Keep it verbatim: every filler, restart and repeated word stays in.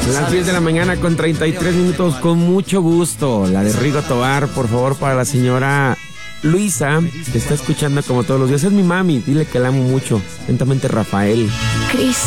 Las diez de la mañana con treinta y tres minutos, con mucho gusto. La de Rigo Tobar, por favor, para la señora Luisa, que está escuchando como todos los días. Es mi mami, dile que la amo mucho. Atentamente, Rafael. Cris.